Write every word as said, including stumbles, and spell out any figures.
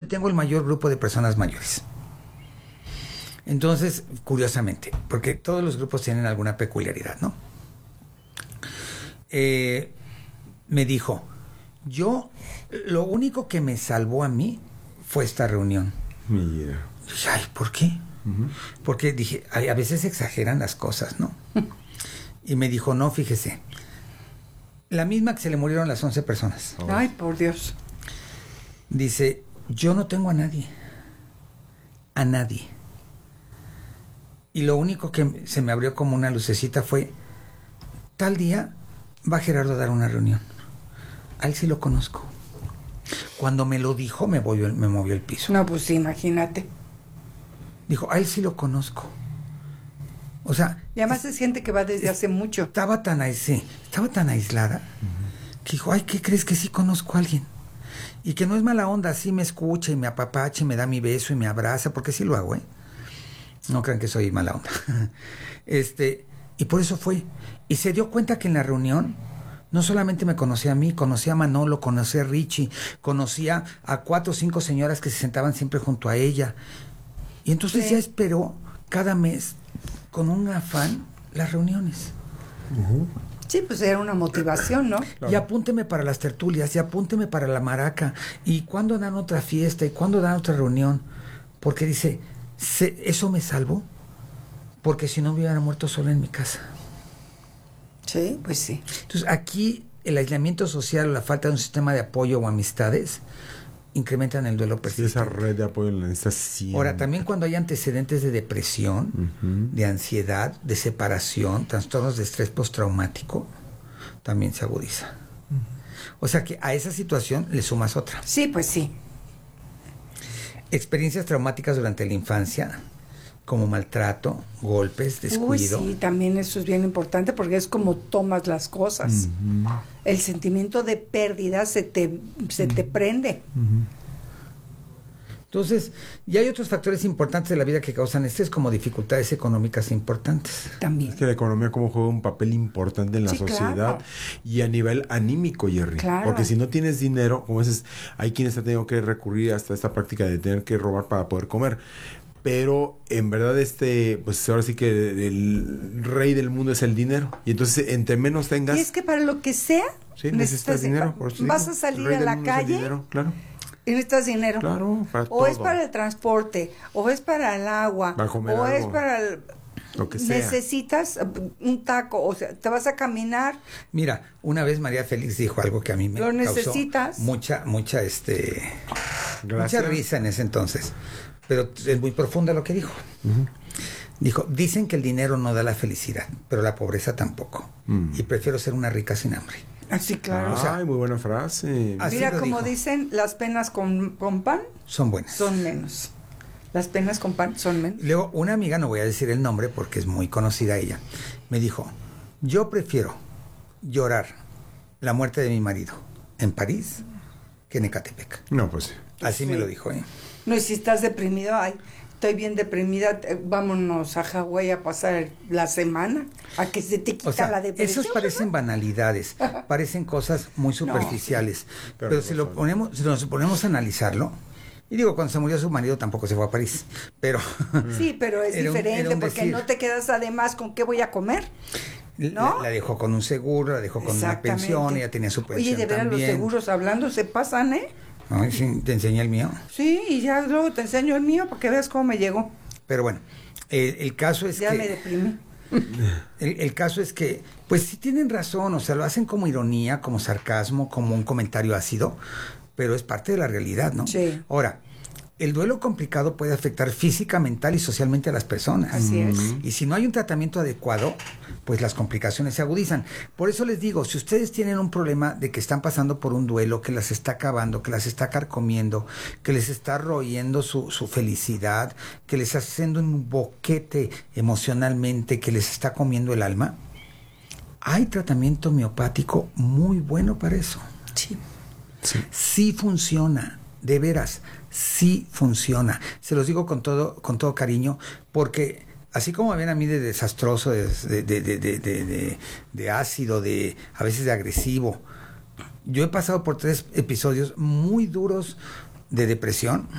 tengo el mayor grupo de personas mayores. Entonces, curiosamente, porque todos los grupos tienen alguna peculiaridad, ¿no? Eh, me dijo, yo, lo único que me salvó a mí fue esta reunión. Mira. Dije, ay, ¿por qué? Uh-huh. Porque dije, ay, a veces exageran las cosas, ¿no? Y me dijo, no, fíjese, la misma que se le murieron las once personas. Oh. Ay, por Dios. Dice, yo no tengo a nadie. A nadie. Y lo único que se me abrió como una lucecita fue, tal día va Gerardo a dar una reunión. A él sí lo conozco. Cuando me lo dijo, me movió, me movió el piso. No, pues imagínate. Dijo, a él sí lo conozco. O sea... Y además es, se siente que va desde es, hace mucho. Estaba tan, sí, estaba tan aislada uh-huh. que dijo, ay, ¿qué crees? Que sí conozco a alguien. Y que no es mala onda, sí me escucha y me apapacha y me da mi beso y me abraza, porque sí lo hago, ¿eh? No crean que soy mala onda. este, y por eso fue. Y se dio cuenta que en la reunión no solamente me conocía a mí, conocía a Manolo, conocía a Richie, conocía a cuatro o cinco señoras que se sentaban siempre junto a ella. Y entonces sí. ya esperó cada mes con un afán las reuniones. Uh-huh. Sí, pues era una motivación, ¿no? Claro. Y apúnteme para las tertulias, y apúnteme para la maraca, y cuándo dan otra fiesta, y cuándo dan otra reunión. Porque dice, se, eso me salvó, porque si no me hubiera muerto solo en mi casa. Sí, pues sí. Entonces aquí el aislamiento social o la falta de un sistema de apoyo o amistades incrementan el duelo persistente. Sí, esa red de apoyo la necesitas siempre. Ahora, también cuando hay antecedentes de depresión, uh-huh. de ansiedad, de separación, trastornos de estrés postraumático, también se agudiza. Uh-huh. O sea que a esa situación le sumas otra. Sí, pues sí. Experiencias traumáticas durante la infancia, como maltrato, golpes, descuido. Uy, sí, también eso es bien importante porque es como tomas las cosas. Uh-huh. El sentimiento de pérdida se te, se uh-huh. te prende. Uh-huh. Entonces, y hay otros factores importantes de la vida que causan estrés, como dificultades económicas importantes. También. Es que la economía como juega un papel importante en la sí, sociedad claro. y a nivel anímico, Jerry. Claro. Porque si no tienes dinero, como dices, hay quienes han tenido que recurrir hasta esta práctica de tener que robar para poder comer. Pero en verdad este, pues ahora sí que el rey del mundo es el dinero. Y entonces entre menos tengas... Y es que para lo que sea, sí, necesitas dinero. Por vas a salir a la calle dinero, claro. y necesitas dinero. Claro, para o todo. es para el transporte, o es para el agua, para comer o algo, es para el... lo que sea. Necesitas un taco, o sea, te vas a caminar. Mira, una vez María Félix dijo algo que a mí me lo necesitas. causó mucha, mucha, este... Gracias. mucha risa en ese entonces. Pero es muy profunda lo que dijo. Uh-huh. Dijo, dicen que el dinero no da la felicidad, pero la pobreza tampoco. Uh-huh. Y prefiero ser una rica sin hambre. Así, claro. Ay, o sea, muy buena frase. Mira, como dijo. Dicen, las penas con, con pan son buenas. Son menos. Las penas con pan son menos. Luego, una amiga, no voy a decir el nombre porque es muy conocida ella, me dijo, yo prefiero llorar la muerte de mi marido en París que en Ecatepec. No, pues así sí. me lo dijo, ¿eh? No, y si estás deprimido, ay, estoy bien deprimida, vámonos a Hawái a pasar la semana, a que se te quita o sea, la depresión. Esos parecen banalidades, parecen cosas muy superficiales, no, pero, pero si lo ponemos, si nos ponemos a analizarlo, y digo, cuando se murió su marido tampoco se fue a París, pero... Sí, pero es diferente, un, porque decir. No te quedas además con qué voy a comer, ¿no? La, la dejó con un seguro, la dejó con una pensión, ella tenía su pensión. Oye, de veras los seguros hablando se pasan, ¿eh? Ay, sí, ¿te enseñé el mío? Sí, y ya luego te enseño el mío para que veas cómo me llegó. Pero bueno, el, el caso es ya que... Ya me deprimí. El, el caso es que, pues sí tienen razón, o sea, lo hacen como ironía, como sarcasmo, como un comentario ácido, pero es parte de la realidad, ¿no? Sí. Ahora, el duelo complicado puede afectar física, mental y socialmente a las personas. Así es. Y si no hay un tratamiento adecuado, pues las complicaciones se agudizan. Por eso les digo, si ustedes tienen un problema de que están pasando por un duelo que las está acabando, que las está carcomiendo, que les está royendo su, su felicidad, que les está haciendo un boquete emocionalmente, que les está comiendo el alma, hay tratamiento homeopático muy bueno para eso. Sí. Sí, sí funciona. De veras, sí funciona. Se los digo con todo, con todo cariño, porque así como me ven a mí de desastroso, de, de, de, de, de, de, de ácido, de a veces de agresivo, yo he pasado por tres episodios muy duros de depresión,